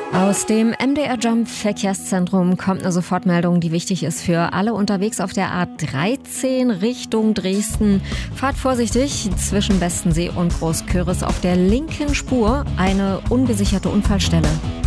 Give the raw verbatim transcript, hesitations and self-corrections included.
Aus dem M D R Jump Verkehrszentrum kommt eine Sofortmeldung, die wichtig ist für alle unterwegs auf der A dreizehn Richtung Dresden. Fahrt vorsichtig, zwischen Bestensee und Großküritz auf der linken Spur eine ungesicherte Unfallstelle.